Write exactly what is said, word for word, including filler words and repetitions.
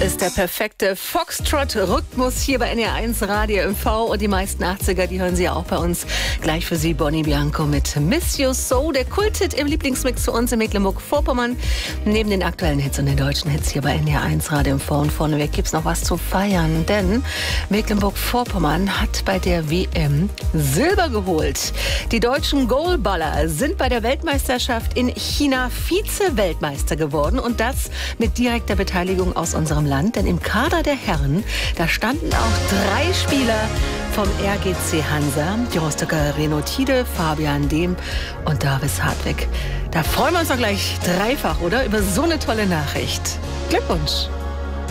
ist der perfekte Foxtrot-Rhythmus hier bei N R eins Radio M V. Und die meisten achtziger, die hören Sie auch bei uns. Gleich für Sie Bonnie Bianco mit Miss You So, der Kulthit im Lieblingsmix für uns in Mecklenburg-Vorpommern. Neben den aktuellen Hits und den deutschen Hits hier bei N R eins Radio M V. Und vorneweg gibt es noch was zu feiern, denn Mecklenburg-Vorpommern hat bei der W M Silber geholt. Die deutschen Goalballer sind bei der Weltmeisterschaft in China Vize-Weltmeister geworden. Und das mit direkter Beteiligung aus unserem Land. Denn im Kader der Herren, da standen auch drei Spieler vom R G C Hansa. Die Rostocker Reno Tiede, Fabian Dehm und Davis Hartwig. Da freuen wir uns doch gleich dreifach, oder? Über so eine tolle Nachricht. Glückwunsch!